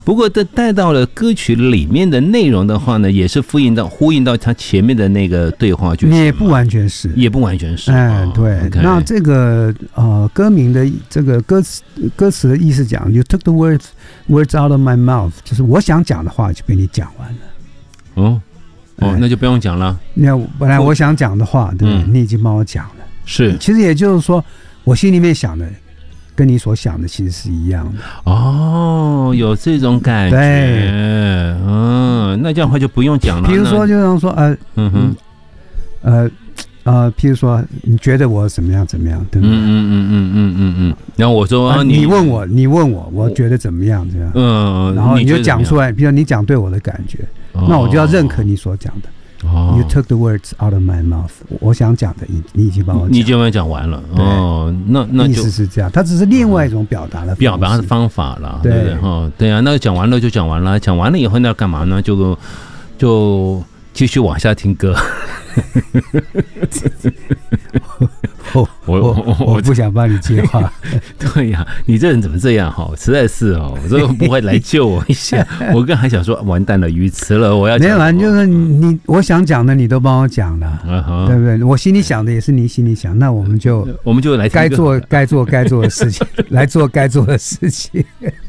不过这带到了歌曲里面的内容的话呢，也是呼应到他前面的那个对话剧， 也不完全是，对。 Okay. 那这个歌名的这个歌词的意思讲 ，You took the words out of my mouth， 就是我想讲的话就被你讲完了。 那就不用讲了。 那本来我想讲的话，对不对？你已经帮我讲了。 是， 其实也就是说，我心里面想的。跟你所想的其实是一样的有这种感觉，对，那这样的话就不用讲了。 比如说，就像说，譬如说，你觉得我怎么样，对不对？ 然后我说， 你问我，我觉得怎么样，这样，然后你就讲出来，比如你讲对我的感觉，那我就要认可你所讲的。You took the words out of my mouth。我想讲的，你已经帮我讲， 你已经帮我讲完了。那意思是这样，它只是另外一种表达的方法了，对不对？对啊，那讲完了就讲完了，讲完了以后那要干嘛呢？就继续往下听歌。 我不想帮你接话。 对呀，你这人怎么这样哈？实在是我说不会来救我一下。我刚还想说，完蛋了，语词了，我要讲。 没有，就是我想讲的，你都帮我讲了，对不对？我心里想的也是你心里想，那我们就来该做的事情，来做该做的事情。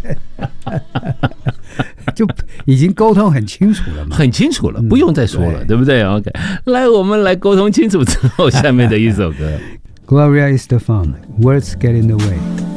就已经沟通很清楚了嘛， 很清楚了，不用再说了，对不对 ？OK， 来，我们来沟通清楚之后，下面的一首歌。 Gloria Estefan, words get in the way.